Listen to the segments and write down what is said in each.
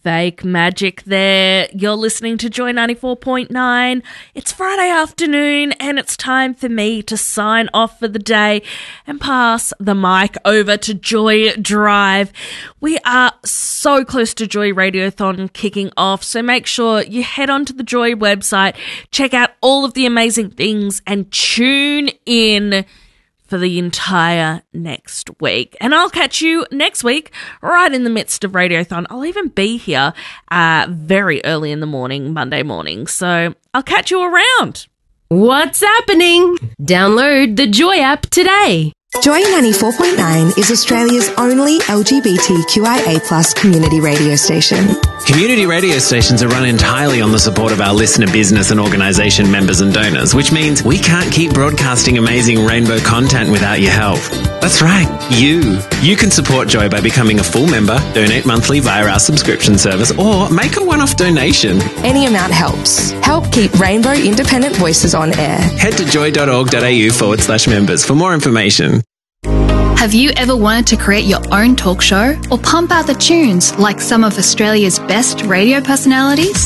Fake magic there. You're listening to Joy 94.9. It's Friday afternoon and it's time for me to sign off for the day and pass the mic over to Joy Drive. We are so close to Joy Radiothon kicking off, so make sure you head onto the Joy website, check out all of the amazing things and tune in for the entire next week. And I'll catch you next week right in the midst of Radiothon. I'll even be here very early in the morning, Monday morning. So I'll catch you around. What's happening? Download the Joy app today. Joy 94.9 is Australia's only LGBTQIA+ community radio station. Community radio stations are run entirely on the support of our listener business and organisation members and donors, which means we can't keep broadcasting amazing rainbow content without your help. That's right, you. You can support Joy by becoming a full member, donate monthly via our subscription service, or make a one-off donation. Any amount helps. Help keep Rainbow Independent Voices on air. Head to joy.org.au/members for more information. Have you ever wanted to create your own talk show or pump out the tunes like some of Australia's best radio personalities?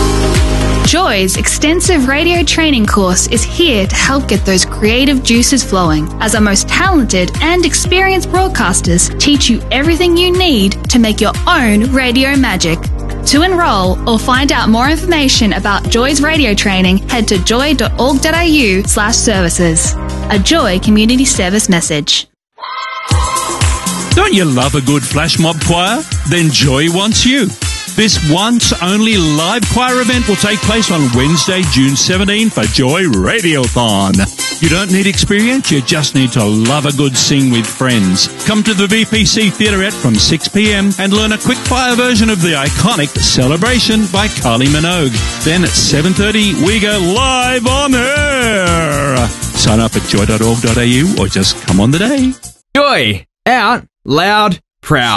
Joy's extensive radio training course is here to help get those creative juices flowing, as our most talented and experienced broadcasters teach you everything you need to make your own radio magic. To enrol or find out more information about Joy's radio training, head to joy.org.au/services. A Joy Community Service message. Don't you love a good flash mob choir? Then Joy wants you. This once-only live choir event will take place on Wednesday, June 17 for Joy Radiothon. You don't need experience, you just need to love a good sing with friends. Come to the VPC Theaterette from 6 p.m. and learn a quick-fire version of the iconic Celebration by Kylie Minogue. Then at 7:30, we go live on air. Sign up at joy.org.au or just come on the day. Joy, out, loud, proud.